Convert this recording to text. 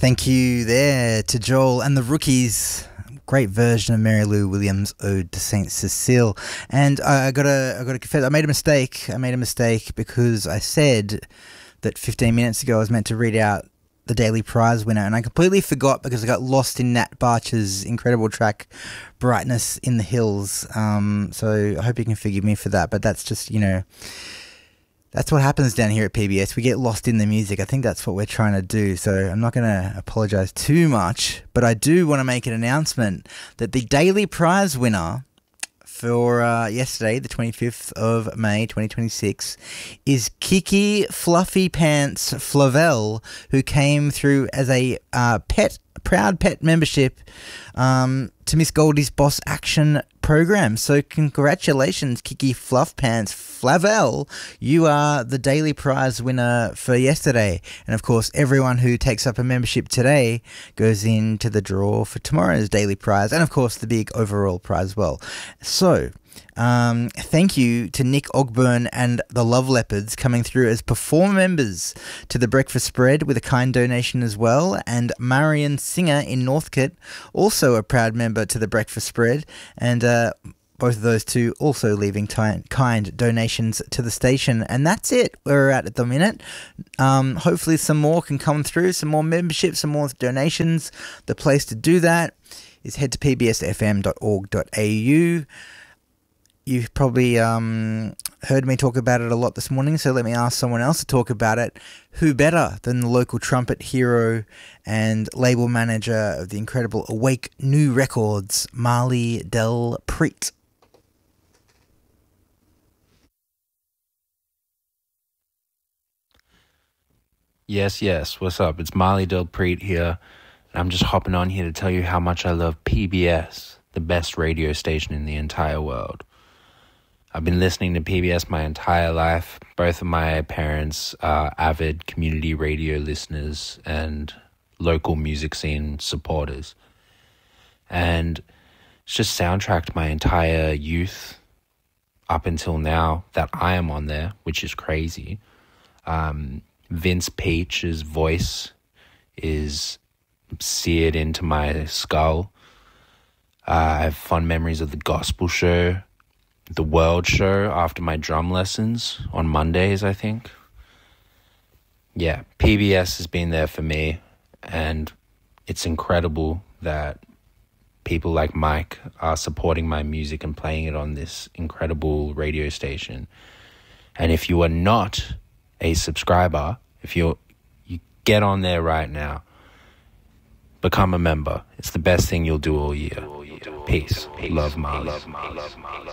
Thank you there to Joel and the Rookies. Great version of Mary Lou Williams' Ode to Saint Cecile. And I gotta confess, I made a mistake. Because I said that 15 minutes ago I was meant to read out the Daily Prize winner, and I completely forgot because I got lost in Nat Barcher's incredible track Brightness in the Hills. So I hope you can forgive me for that, but that's just, that's what happens down here at PBS. We get lost in the music. I think that's what we're trying to do. So I'm not going to apologise too much, but I do want to make an announcement that the Daily Prize winner for yesterday, the 25th of May 2026, is Kiki Fluffy Pants Flavel, who came through as a proud pet membership to Miss Goldie's Boss Action program. So congratulations, Kiki Fluff Pants Flavel. You are the Daily Prize winner for yesterday. And of course, everyone who takes up a membership today goes into the draw for tomorrow's Daily Prize, and of course the big overall prize as well. So thank you to Nick Ogburn and the Love Leopards coming through as performer members to the Breakfast Spread with a kind donation as well, and Marion Singer in Northcote, also a proud member to the Breakfast Spread, and both of those two also leaving kind donations to the station. And that's it where we're at the minute. Hopefully some more can come through, some more memberships, some more donations. The place to do that is head to pbsfm.org.au. You've probably heard me talk about it a lot this morning, so let me ask someone else to talk about it. Who better than the local trumpet hero and label manager of the incredible Awake New Records, Marley Del Preet. Yes. What's up? It's Marley Del Preet here. And I'm just hopping on here to tell you how much I love PBS, the best radio station in the entire world. I've been listening to PBS my entire life. Both of my parents are avid community radio listeners and local music scene supporters. And it's just soundtracked my entire youth up until now that I am on there, which is crazy. Vince Peach's voice is seared into my skull. I have fond memories of the Gospel Show, the World Show after my drum lessons on Mondays, I think. Yeah, PBS has been there for me, and it's incredible that people like Mike are supporting my music and playing it on this incredible radio station. And if you are not a subscriber, if you get on there right now, become a member. It's the best thing you'll do all year. Peace. Love, Marley.